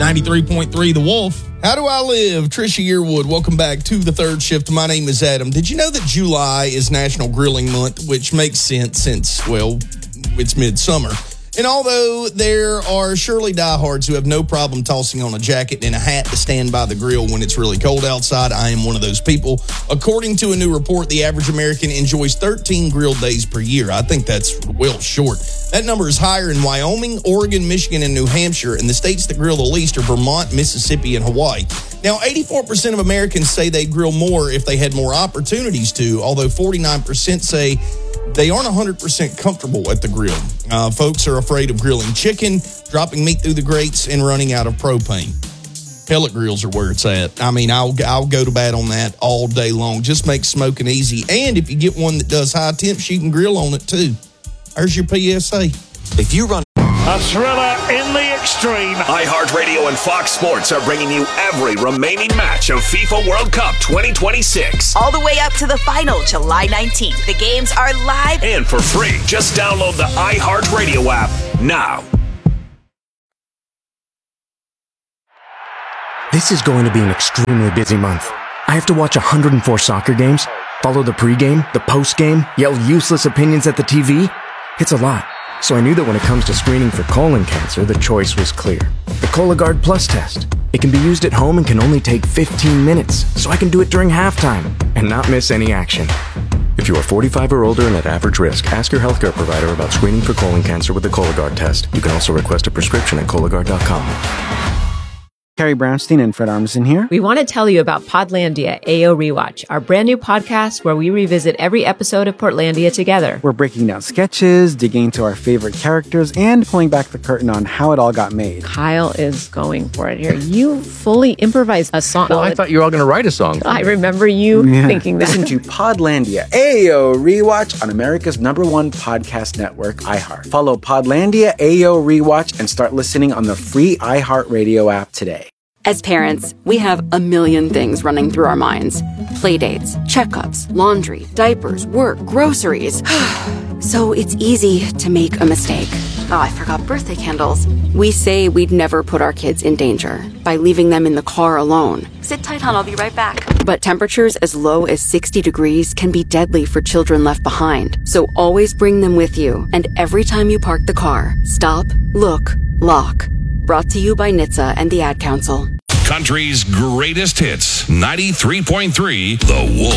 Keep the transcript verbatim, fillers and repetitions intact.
ninety-three point three The Wolf. How do I live? Trisha Yearwood, welcome back to the third shift. My name is Adam. Did you know that July is National Grilling Month, which makes sense since, well, it's midsummer. And although there are surely diehards who have no problem tossing on a jacket and a hat to stand by the grill when it's really cold outside, I am one of those people. According to a new report, the average American enjoys thirteen grill days per year. I think that's well short. That number is higher in Wyoming, Oregon, Michigan, and New Hampshire, and the states that grill the least are Vermont, Mississippi, and Hawaii. Now, eighty-four percent of Americans say they'd grill more if they had more opportunities to, although forty-nine percent say they aren't one hundred percent comfortable at the grill. Uh, folks are afraid of grilling chicken, dropping meat through the grates, and running out of propane. Pellet grills are where it's at. I mean, I'll I'll go to bat on that all day long. Just make smoking easy. And if you get one that does high temps, you can grill on it too. There's your P S A. If you run a thriller in the extreme, iHeartRadio and Fox Sports are bringing you every remaining match of FIFA World Cup twenty twenty-six. All the way up to the final, July nineteenth. The games are live and for free. Just download the iHeartRadio app now. This is going to be an extremely busy month. I have to watch one hundred four soccer games, follow the pregame, the postgame, yell useless opinions at the T V. It's a lot. So I knew that when it comes to screening for colon cancer, the choice was clear. The Cologuard Plus test. It can be used at home and can only take fifteen minutes, so I can do it during halftime and not miss any action. If you are forty-five or older and at average risk, ask your healthcare provider about screening for colon cancer with the Cologuard test. You can also request a prescription at Cologuard dot com. Carrie Brownstein and Fred Armisen here. We want to tell you about Podlandia A O Rewatch, our brand new podcast where we revisit every episode of Portlandia together. We're breaking down sketches, digging into our favorite characters, and pulling back the curtain on how it all got made. Kyle is going for it here. You fully improvised a song. Well, I thought you were all going to write a song. I remember you yeah. thinking that. Listen to Podlandia A O Rewatch on America's number one podcast network, iHeart. Follow Podlandia A O Rewatch and start listening on the free iHeartRadio app today. As parents, we have a million things running through our minds. Playdates, checkups, laundry, diapers, work, groceries. So it's easy to make a mistake. Oh, I forgot birthday candles. We say we'd never put our kids in danger by leaving them in the car alone. Sit tight, hon, I'll be right back. But temperatures as low as sixty degrees can be deadly for children left behind. So always bring them with you. And every time you park the car, stop, look, lock. Brought to you by N H T S A and the Ad Council. Country's greatest hits, ninety-three point three The Wolf.